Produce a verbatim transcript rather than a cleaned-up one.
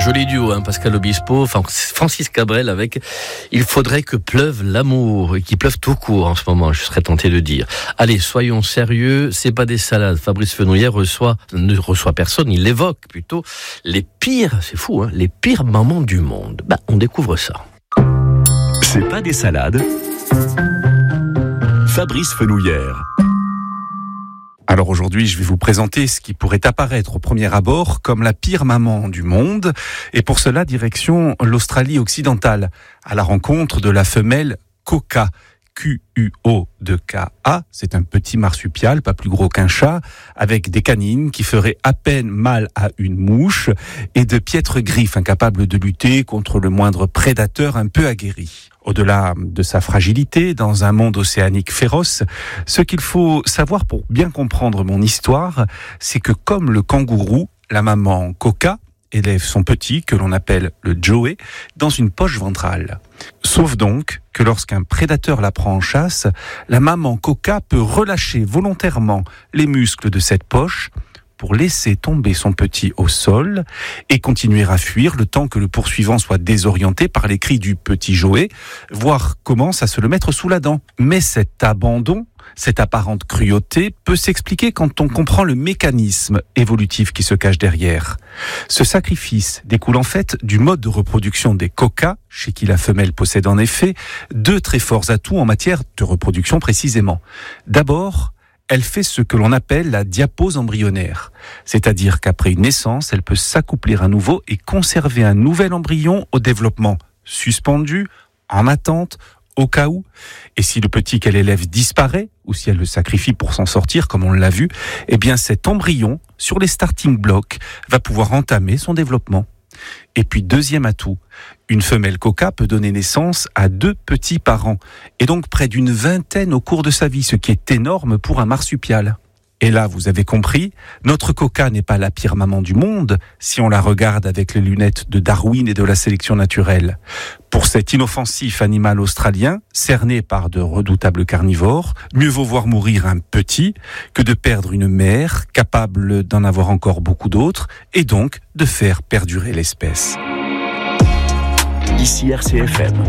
joli duo, hein, Pascal Obispo, Francis Cabrel avec « Il faudrait que pleuve l'amour » et qu'il pleuve tout court en ce moment, je serais tenté de dire. Allez, soyons sérieux, c'est pas des salades. Fabrice Fenouillère reçoit, ne reçoit personne, il évoque plutôt les pires, c'est fou, hein, les pires moments du monde. Ben, on découvre ça. C'est pas des salades. Fabrice Fenouillère. Alors aujourd'hui, je vais vous présenter ce qui pourrait apparaître au premier abord comme la pire maman du monde. Et pour cela, direction l'Australie occidentale, à la rencontre de la femelle Quokka. Q U O deux K A, c'est un petit marsupial, pas plus gros qu'un chat, avec des canines qui feraient à peine mal à une mouche et de piètres griffes incapables de lutter contre le moindre prédateur un peu aguerri. Au-delà de sa fragilité, dans un monde océanique féroce, ce qu'il faut savoir pour bien comprendre mon histoire, c'est que comme le kangourou, la maman Quokka élève son petit, que l'on appelle le Joey, dans une poche ventrale. Sauf donc que lorsqu'un prédateur la prend en chasse, la maman Quokka peut relâcher volontairement les muscles de cette poche pour laisser tomber son petit au sol et continuer à fuir le temps que le poursuivant soit désorienté par les cris du petit Joey, voire commence à se le mettre sous la dent. Mais cet abandon, cette apparente cruauté peut s'expliquer quand on comprend le mécanisme évolutif qui se cache derrière. Ce sacrifice découle en fait du mode de reproduction des quokkas, chez qui la femelle possède en effet deux très forts atouts en matière de reproduction précisément. D'abord, elle fait ce que l'on appelle la diapause embryonnaire, c'est-à-dire qu'après une naissance, elle peut s'accoupler à nouveau et conserver un nouvel embryon au développement suspendu, en attente, au cas où. Et si le petit qu'elle élève disparaît, ou si elle le sacrifie pour s'en sortir, comme on l'a vu, eh bien cet embryon, sur les starting blocks, va pouvoir entamer son développement. Et puis deuxième atout, une femelle quokka peut donner naissance à deux petits parents, et donc près d'une vingtaine au cours de sa vie, ce qui est énorme pour un marsupial. Et là, vous avez compris, notre quokka n'est pas la pire maman du monde si on la regarde avec les lunettes de Darwin et de la sélection naturelle. Pour cet inoffensif animal australien, cerné par de redoutables carnivores, mieux vaut voir mourir un petit que de perdre une mère capable d'en avoir encore beaucoup d'autres et donc de faire perdurer l'espèce. Ici R C F M.